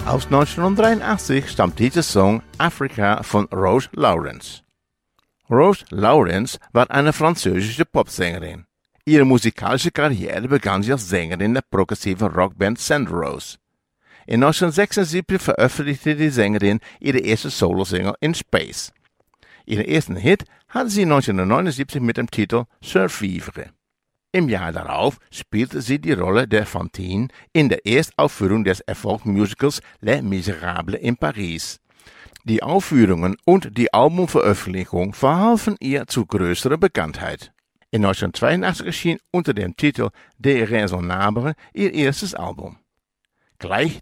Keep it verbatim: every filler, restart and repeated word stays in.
Aus neunzehnhundertdreiundachtzig stammt dieser Song Africa von Rose Lawrence. Rose Lawrence war eine französische Popsängerin. Ihre musikalische Karriere begann sie als Sängerin der progressiven Rockband Sand Rose. In neunzehnhundertsechsundsiebzig veröffentlichte die Sängerin ihre erste Solosingle In Space. Ihren ersten Hit hatte sie neunzehnhundertneunundsiebzig mit dem Titel Survivre. Im Jahr darauf spielte sie die Rolle der Fantine in der Erstaufführung des Erfolgsmusicals Les Miserables in Paris. Die Aufführungen und die Albumveröffentlichung verhalfen ihr zu größerer Bekanntheit. In neunzehnhundertzweiundachtzig erschien unter dem Titel Des Raisonnables ihr erstes Album. Gleich